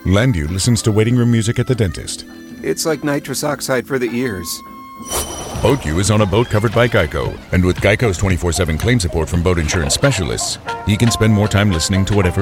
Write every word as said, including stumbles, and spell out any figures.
Landu listens to waiting room music at the dentist. It's like nitrous oxide for the ears. Boatyu is on a boat covered by Geico, and with Geico's twenty-four seven claim support from boat insurance specialists, he can spend more time listening to whatever